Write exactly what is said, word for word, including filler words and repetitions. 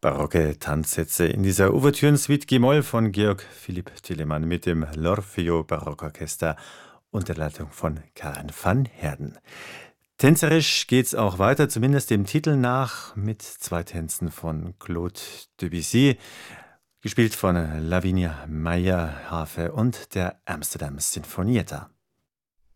Barocke Tanzsätze in dieser Ouvertüren-Suite G-Moll von Georg Philipp Telemann mit dem L'Orfeo Barockorchester unter der Leitung von Karen van Heerden. Tänzerisch geht's auch weiter, zumindest dem Titel nach, mit zwei Tänzen von Claude Debussy, gespielt von Lavinia Meijer-Harfe und der Amsterdam Sinfonietta.